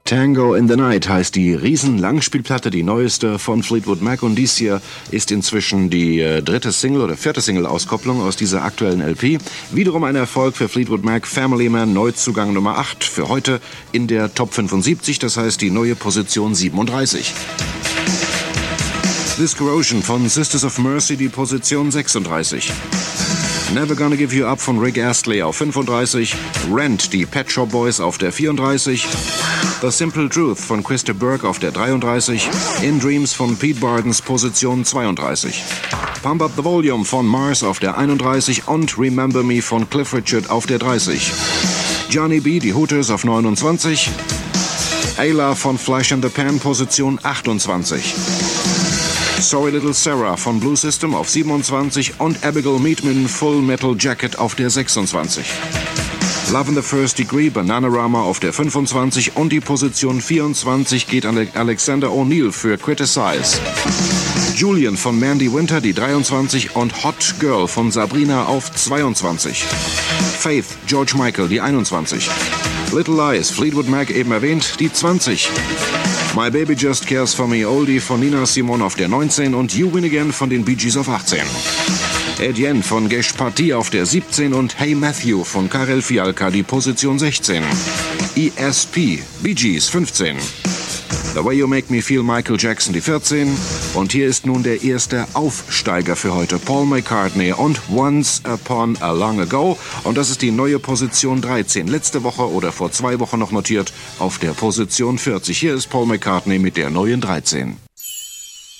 Tango in the Night heißt die Riesen-Langspielplatte, die neueste von Fleetwood Mac, und dies hier ist inzwischen die vierte Single-Auskopplung aus dieser aktuellen LP. Wiederum ein Erfolg für Fleetwood Mac, Family Man, Neuzugang Nummer 8 für heute in der Top 75, das heißt die neue Position 37. This Corrosion von Sisters of Mercy, die Position 36. Never Gonna Give You Up von Rick Astley auf 35. Rent, die Pet Shop Boys auf der 34. The Simple Truth von Christa Burke auf der 33. In Dreams von Pete Bardens, Position 32. Pump Up the Volume von Mars auf der 31 und Remember Me von Cliff Richard auf der 30. Johnny B., die Hooters auf 29. Ayla von Flash in the Pan, Position 28. Sorry Little Sarah von Blue System auf 27 und Abigail Meadman, Full Metal Jacket auf der 26. Love in the First Degree, Bananarama auf der 25 und die Position 24 geht an Alexander O'Neill für Criticize. Julian von Mandy Winter, die 23 und Hot Girl von Sabrina auf 22. Faith, George Michael, die 21. Little Lies, Fleetwood Mac eben erwähnt, die 20. My Baby Just Cares For Me, Oldie von Nina Simone auf der 19 und You Win Again von den Bee Gees auf 18. Etienne von Gesh Party auf der 17 und Hey Matthew von Karel Fialka, die Position 16. ESP, Bee Gees 15. The Way You Make Me Feel, Michael Jackson, die 14. Und hier ist nun der erste Aufsteiger für heute, Paul McCartney und Once Upon a Long Ago. Und das ist die neue Position 13. Letzte Woche oder vor 2 Wochen noch notiert auf der Position 40. Hier ist Paul McCartney mit der neuen 13.